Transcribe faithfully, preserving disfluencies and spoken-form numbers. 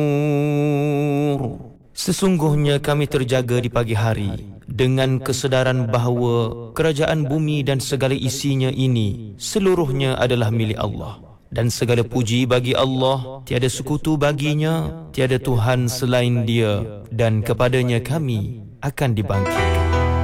Sesungguhnya kami terjaga di pagi hari dengan kesedaran bahawa kerajaan bumi dan segala isinya ini seluruhnya adalah milik Allah. Dan segala puji bagi Allah, tiada sekutu baginya, tiada Tuhan selain Dia, dan kepadanya kami akan dibangkitkan.